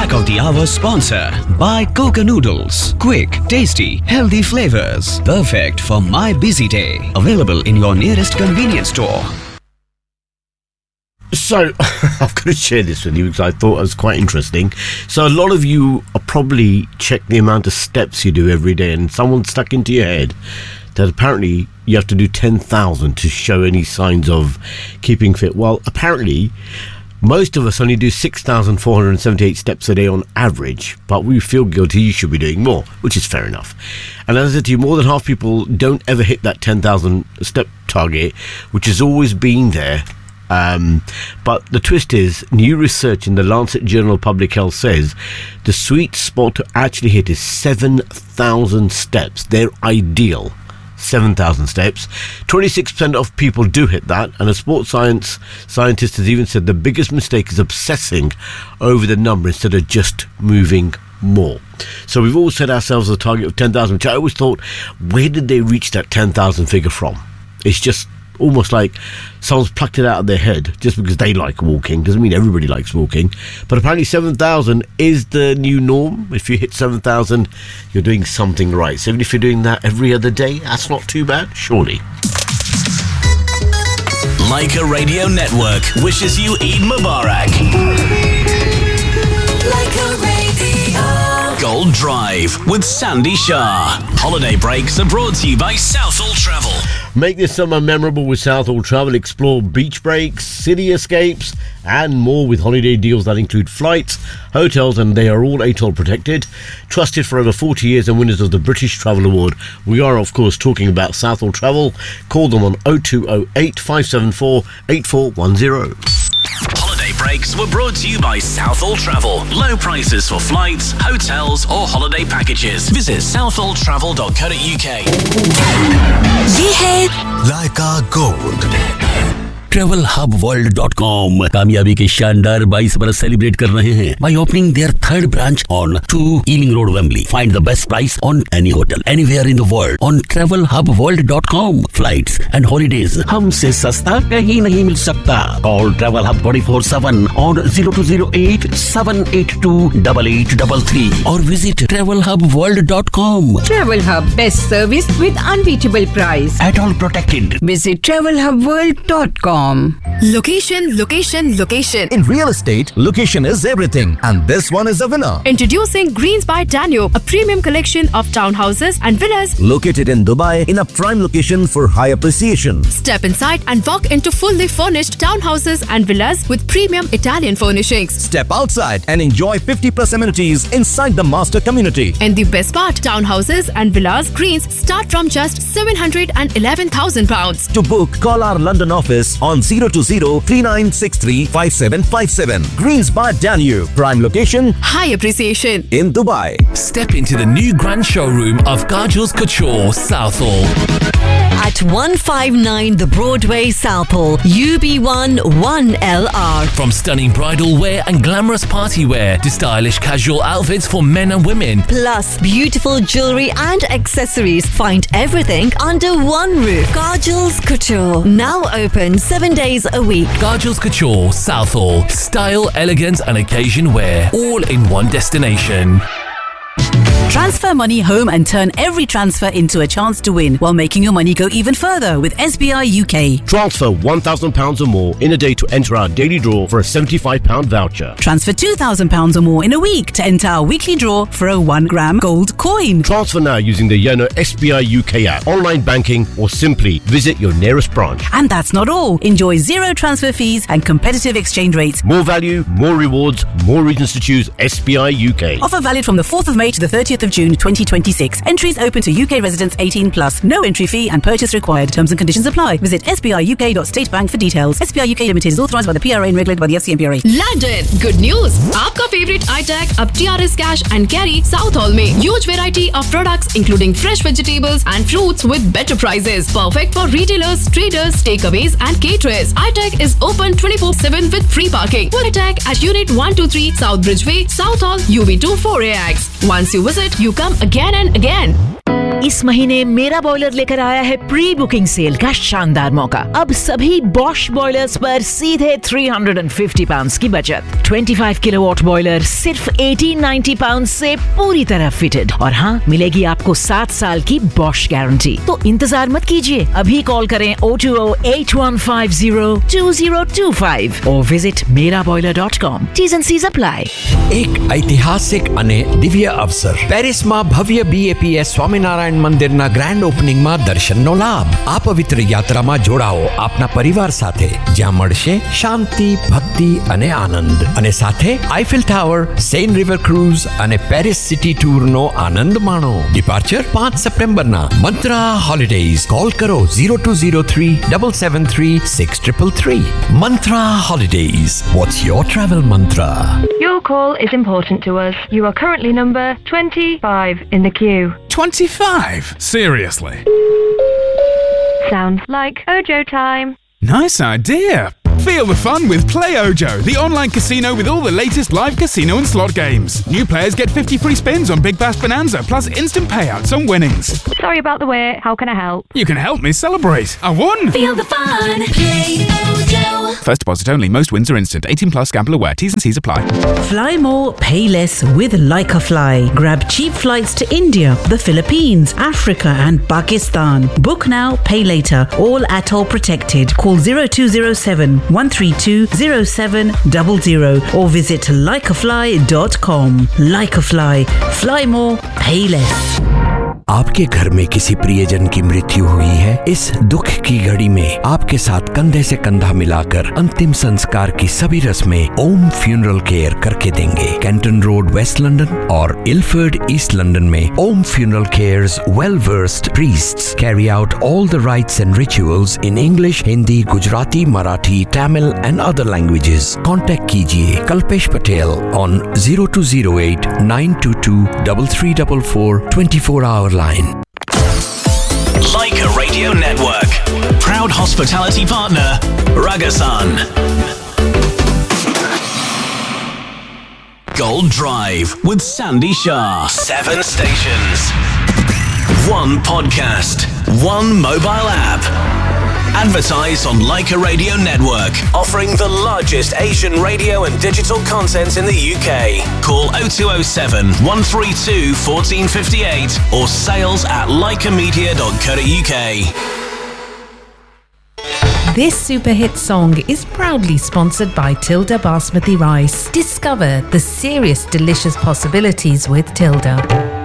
back of the hour sponsor by Coca Noodles. Quick, tasty, healthy flavors. Perfect for my busy day. Available in your nearest convenience store. So, I've got to share this with you because I thought it was quite interesting. So, a lot of you are probably check the amount of steps you do every day, and someone stuck into your head that apparently you have to do 10,000 to show any signs of keeping fit. Well, apparently, most of us only do 6,478 steps a day on average, but we feel guilty you should be doing more, which is fair enough. And as I said to you, more than half people don't ever hit that 10,000 step target, which has always been there. But the twist is, new research in the Lancet Journal of Public Health says the sweet spot to actually hit is 7,000 steps. They're ideal. 7,000 steps. 26% of people do hit that, and a sports scientist has even said the biggest mistake is obsessing over the number instead of just moving more. So we've all set ourselves a target of 10,000, which I always thought, where did they reach that 10,000 figure from? It's just almost like someone's plucked it out of their head just because they like walking. Doesn't mean everybody likes walking, but apparently 7,000 is the new norm. If you hit 7,000, you're doing something right. So even if you're doing that every other day, that's not too bad, surely. Leica Radio Network wishes you Eid Mubarak. Leica Radio. Gold Drive with Sandy Shah. Holiday breaks are brought to you by Southall Travel. Make this summer memorable with Southall Travel. Explore beach breaks, city escapes, and more with holiday deals that include flights, hotels, and they are all ATOL protected. Trusted for over 40 years and winners of the British Travel Award. We are, of course, talking about Southall Travel. Call them on 0208 574 8410. Holiday breaks were brought to you by Southall Travel. Low prices for flights, hotels, or holiday packages. Visit southalltravel.co.uk. ये है Leica Gold. TravelHubWorld.com कामयाबी के शानदार 22 बरस celebrate कर रहे हैं by opening their third branch on 2 Ealing Road, Wembley. Find the best price on any hotel anywhere in the world on TravelHubWorld.com. Flights and holidays हमसे सस्ता कहीं नहीं मिल सकता. Call Travel Hub 24/7 on 0208 782 8833 or visit TravelHubWorld.com. Travel Hub, best service with unbeatable price. At all protected. Visit TravelHubWorld.com. Location, location, location. In real estate, location is everything, and this one is a winner. Introducing Greens by Danube, a premium collection of townhouses and villas Located in Dubai in a prime location for high appreciation. Step inside and walk into fully furnished townhouses and villas with premium Italian furnishings. Step outside and enjoy 50+ amenities inside the master community. And the best part, townhouses and villas Greens start from just £711,000. To book, call our London office on 020-3963-5757. Greens by Danube. Prime location High appreciation in Dubai. Step into the new grand showroom of Kajal's Couture, Southall. At 159 The Broadway, Southall, UB1 1LR. From stunning bridal wear and glamorous party wear to stylish casual outfits for men and women. Plus beautiful jewelry and accessories. Find everything under one roof. Kajal's Couture. Now open 7 days a week. Kajal's Couture, Southall. Style, elegance and occasion wear. All in one destination. Transfer money home and turn every transfer into a chance to win while making your money go even further with SBI UK. Transfer £1,000 or more in a day to enter our daily draw for a £75 voucher. Transfer £2,000 or more in a week to enter our weekly draw for a 1 gram gold coin. Transfer now using the Yono SBI UK app, online banking, or simply visit your nearest branch. And that's not all. Enjoy 0 transfer fees and competitive exchange rates. More value, more rewards, more reasons to choose SBI UK. Offer valid from the 4th of May to the 30th of June 2026. Entries open to UK residents 18+. No entry fee and purchase required. Terms and conditions apply. Visit sbiuk.statebank for details. SBI UK Limited is authorised by the PRA and regulated by the FCMPRA. Landed! Good news! आपका favorite iTech अब TRS Cash and Carry Southall में. Huge variety of products including fresh vegetables and fruits with better prices. Perfect for retailers, traders, takeaways and caterers. iTech is open 24/7 with free parking. For iTech at Unit 123 South Bridgeway, Southall, UB2 4AX. Once you visit, you come again and again. इस महीने मेरा boiler लेकर आया है pre booking cell का शानदार मौका। अब सभी बॉश बॉयलर्स पर सीधे £350 की बचत। 25 किलोवाट बॉयलर सिर्फ £1890 से पूरी तरह फिटेड। और हाँ, मिलेगी आपको 7 साल की बॉश गारंटी। तो इंतजार मत कीजिए, अभी कॉल करें 02081502025 और visit meraboiler.com. T's and C's apply. એક ઐતિહાસિક અને દિવ્ય અવસર પેરિસમાં ભવ્ય BAPS સ્વામિનારાયણ મંદિરના ગ્રાન્ડ ઓપનિંગમાં દર્શનનો લાભ. આ પવિત્ર યાત્રામાં જોડાઓ આપના પરિવાર સાથે, જ્યાં મળશે શાંતિ, ભક્તિ અને આનંદ. અને સાથે Eiffel tower, Sen river cruise અને પેરિસ સિટી ટૂરનો આનંદ માણો. ડિપાર્ચર 5 સપ્ટેમ્બરના. મંત્રા હોલિડેઝ. કોલ કરો 0203-773-6333. Mantra Holidays. What's your travel mantra? Your call is important to us. You are currently number 25 in the queue. 25? Seriously? Sounds like Ojo time. Nice idea. Feel the fun with Play Ojo, the online casino with all the latest live casino and slot games. New players get 50 free spins on Big Bash Bonanza, plus instant payouts on winnings. Sorry about the wait. How can I help? You can help me celebrate. I won! Feel the fun. Play Ojo. First deposit only. Most wins are instant. 18 plus. Gamble aware. T's and C's apply. Fly more, pay less with Like a Fly. Grab cheap flights to India, the Philippines, Africa and Pakistan. Book now, pay later. All atoll protected. Call 0207-132-0700 or visit likeafly.com. Like a Fly. Fly more, pay less. आपके घर में किसी प्रियजन की मृत्यु हुई है? इस दुख की घड़ी में आपके साथ कंधे से कंधा मिलाकर अंतिम संस्कार की सभी रस्में ओम फ्यूनरल केयर करके देंगे। कैंटन रोड, वेस्ट लंदन और इल्फर्ड, ईस्ट लंदन में ओम funeral cares well versed priests carry out all the rights and rituals in English, Hindi, Gujarati, Marathi, Tamil and other languages. Contact कीजिए Kalpesh Patel on 0208-922-3344 24-hour line. Leica Radio Network. Proud hospitality partner, Ragasan. Gold Drive with Sandy Shah. 7 stations. 1 podcast. 1 mobile app. Advertise on Leica Radio Network, offering the largest Asian radio and digital content in the UK. Call 0207-132-1458 or sales@leicamedia.co.uk. This super hit song is proudly sponsored by Tilda Basmati Rice. Discover the serious delicious possibilities with Tilda.